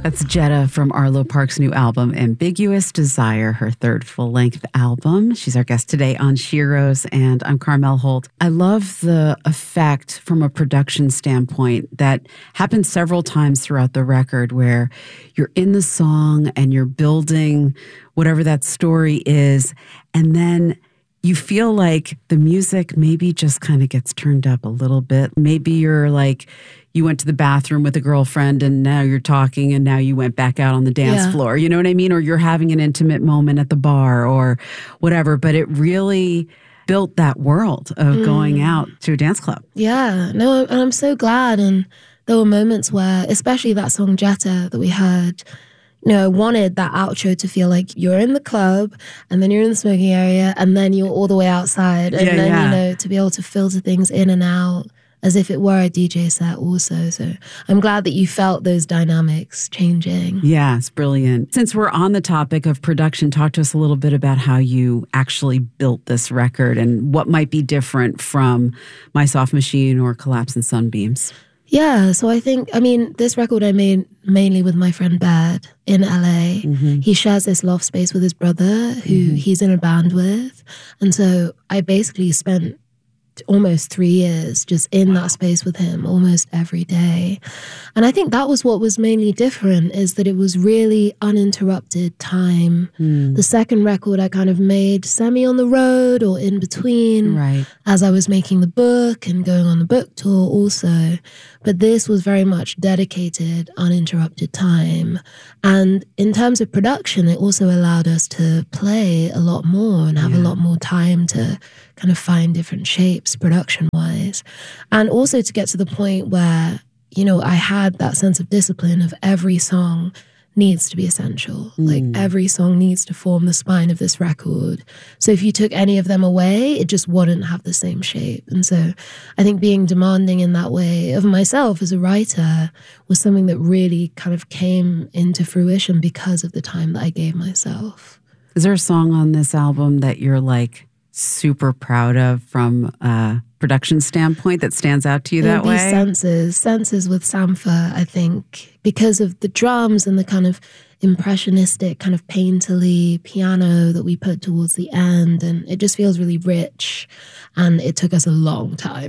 That's Jetta from Arlo Parks' new album, Ambiguous Desire, her third full-length album. She's our guest today on Sheroes, and I'm Carmel Holt. I love the effect from a production standpoint that happens several times throughout the record where you're in the song and you're building whatever that story is, and then you feel like the music maybe just kind of gets turned up a little bit. Maybe you're like, you went to the bathroom with a girlfriend and now you're talking and now you went back out on the dance floor. You know what I mean? Or you're having an intimate moment at the bar or whatever. But it really built that world of going out to a dance club. Yeah. No, and I'm so glad. And there were moments where, especially that song Jetta that we heard, you know, I wanted that outro to feel like you're in the club and then you're in the smoking area and then you're all the way outside. And you know, to be able to filter things in and out as if it were a DJ set also. So I'm glad that you felt those dynamics changing. Yeah, it's brilliant. Since we're on the topic of production, talk to us a little bit about how you actually built this record and what might be different from My Soft Machine or Collapse and Sunbeams. Yeah, so I think, this record I made mainly with my friend Bad in LA. Mm-hmm. He shares this loft space with his brother who he's in a band with. And so I basically spent almost 3 years just in that space with him almost every day. And I think that was what was mainly different, is that it was really uninterrupted time. The second record I kind of made semi on the road or in between as I was making the book and going on the book tour also. But this was very much dedicated, uninterrupted time. And in terms of production, it also allowed us to play a lot more and have a lot more time to kind of find different shapes production-wise. And also to get to the point where, you know, I had that sense of discipline of every song needs to be essential. Like every song needs to form the spine of this record. So if you took any of them away, it just wouldn't have the same shape. And so I think being demanding in that way of myself as a writer was something that really kind of came into fruition because of the time that I gave myself. Is there a song on this album that you're like super proud of from a production standpoint that stands out to you that way? Senses with Sampha, I think, because of the drums and the kind of impressionistic kind of painterly piano that we put towards the end, and it just feels really rich. And it took us a long time.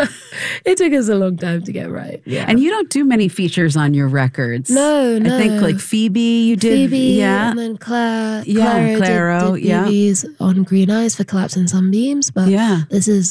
It took us a long time to get right. Yeah. And you don't do many features on your records. No. I think like Phoebe, you did. And then Claire. Claro. Did Phoebe's on Green Eyes for Collapse and Sunbeams. But this is,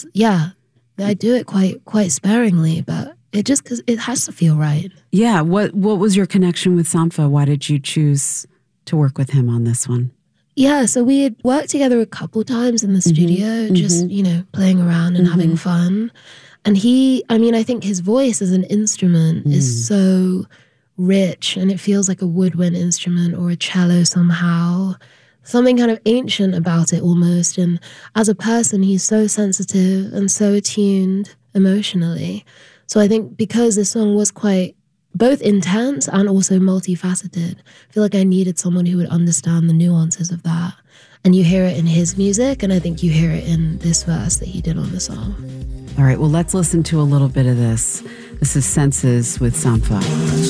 I do it quite sparingly, but it just, because it has to feel right. Yeah. What was your connection with Sampha? Why did you choose to work with him on this one? Yeah, so we had worked together a couple times in the studio, just, you know, playing around and having fun. And I think his voice as an instrument is so rich, and it feels like a woodwind instrument or a cello somehow. Something kind of ancient about it almost. And as a person, he's so sensitive and so attuned emotionally. So I think because this song was quite both intense and also multifaceted, I feel like I needed someone who would understand the nuances of that. And you hear it in his music, and I think you hear it in this verse that he did on the song. All right, well, let's listen to a little bit of this. This is Senses with Sampha.